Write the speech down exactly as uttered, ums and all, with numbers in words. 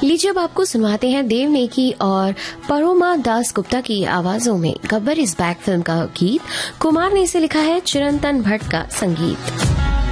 लीजिए अब आपको सुनवाते हैं देव नेकी और परोमा दास गुप्ता की आवाजों में गब्बर इज बैक फिल्म का गीत। कुमार ने इसे लिखा है, चिरंतन भट्ट का संगीत।